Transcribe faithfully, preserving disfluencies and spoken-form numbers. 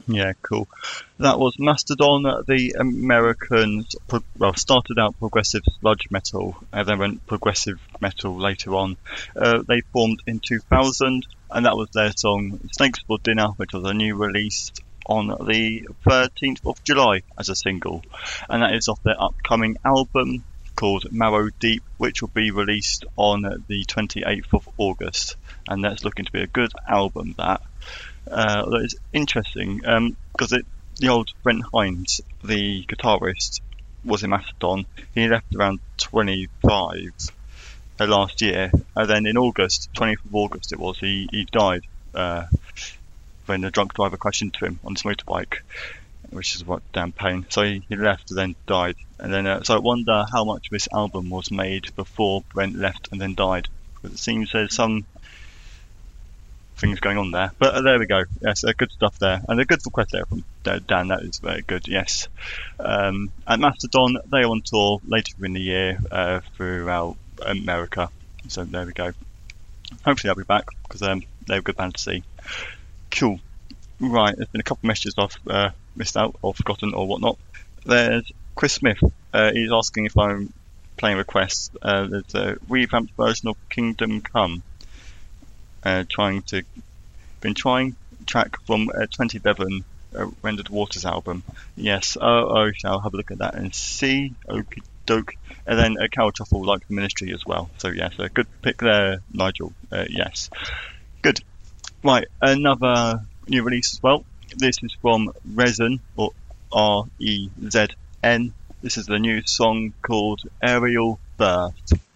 Yeah, cool. That was Mastodon, the Americans, pro- well, started out progressive sludge metal, and then went progressive metal later on. Uh, they formed in two thousand, and that was their song Snakes for Dinner, which was a new release on the thirteenth of July as a single. And that is off their upcoming album called Marrow Deep, which will be released on the twenty-eighth of August. And that's looking to be a good album, that. Uh, that is interesting because um, the old Brent Hines, the guitarist, was in Mastodon. He left around twenty-five uh, last year, and then in August, twentieth of August it was, he, he died uh, when a drunk driver crashed into him on his motorbike, which is what damn pain. So he, he left and then died, and then uh, so I wonder how much of this album was made before Brent left and then died, because it seems there's some things going on there. But uh, there we go. Yes, uh, good stuff there, and a good request there from uh, Dan. That is very good. Yes. Um, and Mastodon, they are on tour later in the year uh, throughout America. So there we go. Hopefully they'll be back because um, they're a good band to see. Cool. Right, there's been a couple of messages I've uh, missed out or forgotten or whatnot. There's Chris Smith. Uh, he's asking if I'm playing requests. Uh, there's a revamped version of Kingdom Come. Uh, trying to been trying track from uh, twenty eleven uh, Rendered Waters album. Yes, oh, oh, shall have a look at that and see. Okie doke. And then a Carol Truffle like the Ministry as well. So yes, a good pick there, Nigel. Uh, yes, good. Right, another new release as well. This is from Rezen, or R E Z N. This is the new song called Aerial Birth.